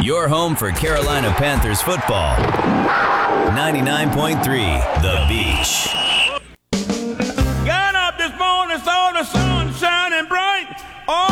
Your home for Carolina Panthers football. 99.3 The Beach.